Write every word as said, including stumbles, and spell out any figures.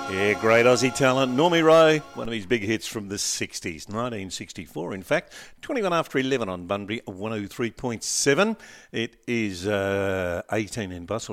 Yeah, great Aussie talent. Normie Rowe, one of his big hits from the sixties, nineteen sixty-four in fact. twenty-one after eleven on Bunbury, one oh three point seven. It is uh, eighteen in Bustle.